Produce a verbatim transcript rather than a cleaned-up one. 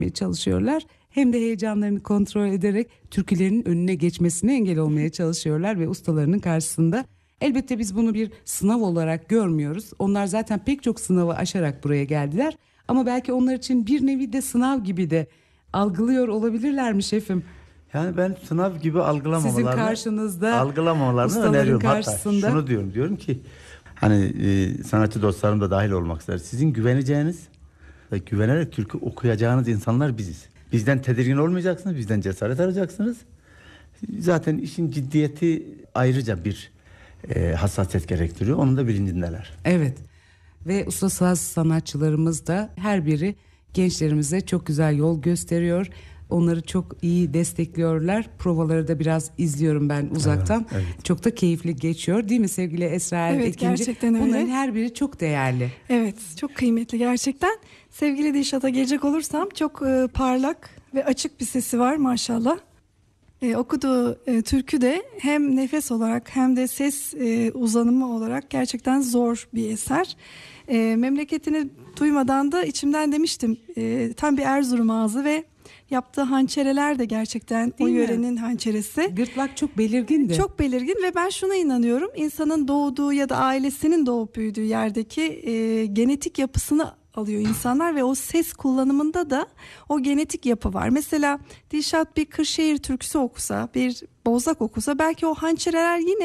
çalışıyorlar. Hem de heyecanlarını kontrol ederek türkülerin önüne geçmesine engel olmaya çalışıyorlar ve ustalarının karşısında. Elbette biz bunu bir sınav olarak görmüyoruz. Onlar zaten pek çok sınavı aşarak buraya geldiler. Ama belki onlar için bir nevi de sınav gibi de algılıyor olabilirler mi şefim? Yani ben sınav gibi algılamamalarını, Sizin karşınızda, algılamamalarını ustaların öneriyorum. karşısında. Hatta şunu diyorum, diyorum ki hani e, sanatçı dostlarım da dahil olmak üzere sizin güveneceğiniz ve güvenerek türkü okuyacağınız insanlar biziz. Bizden tedirgin olmayacaksınız, bizden cesaret arayacaksınız. Zaten işin ciddiyeti ayrıca bir e, hassasiyet gerektiriyor. Onun da bilincindeler. Evet. Ve usta saz sanatçılarımız da her biri gençlerimize çok güzel yol gösteriyor. Onları çok iyi destekliyorlar. Provaları da biraz izliyorum ben uzaktan. Evet, evet. Çok da keyifli geçiyor değil mi sevgili Esra Evet, Ekinci? gerçekten öyle. Bunların her biri çok değerli. Evet, çok kıymetli gerçekten. Sevgili Dilşat'a gelecek olursam çok e, parlak ve açık bir sesi var maşallah. E, okuduğu e, türkü de hem nefes olarak hem de ses e, uzanımı olarak gerçekten zor bir eser. E, memleketini duymadan da içimden demiştim e, tam bir Erzurum ağzı ve yaptığı hançereler de gerçekten Değil o mi? yörenin hançeresi. Gırtlak çok belirgindi. Çok belirgin ve ben şuna inanıyorum. İnsanın doğduğu ya da ailesinin doğup büyüdüğü yerdeki e, genetik yapısını alıyor insanlar ve o ses kullanımında da o genetik yapı var. Mesela Dilşat bir Kırşehir türküsü okusa, bir Bozlak okusa belki o hançereler yine